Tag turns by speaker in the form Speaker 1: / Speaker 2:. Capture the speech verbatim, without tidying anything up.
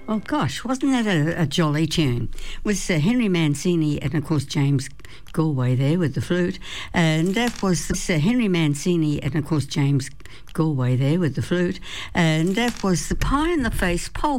Speaker 1: Oh gosh, wasn't that a, a jolly tune? Was uh, Henry Mancini and of course James Galway there with the flute, and that was uh, Henry Mancini and of course James Galway there with the flute, and that was the Pie in the Face polka.